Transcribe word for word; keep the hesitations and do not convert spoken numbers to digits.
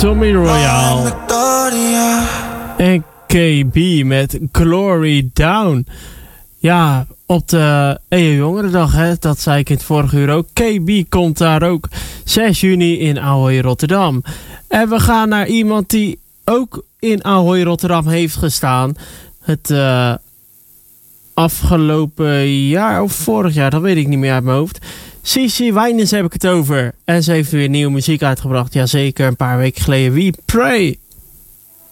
Tommy Royale en K B met Glory Down. Ja, op de E U Jongerendag, hè, dat zei ik in het vorige uur ook. K B komt daar ook zes juni in Ahoy Rotterdam. En we gaan naar iemand die ook in Ahoy Rotterdam heeft gestaan. Het uh, afgelopen jaar of vorig jaar, dat weet ik niet meer uit mijn hoofd. Cici Winans heb ik het over. En ze heeft weer nieuwe muziek uitgebracht. Jazeker, een paar weken geleden. We Pray.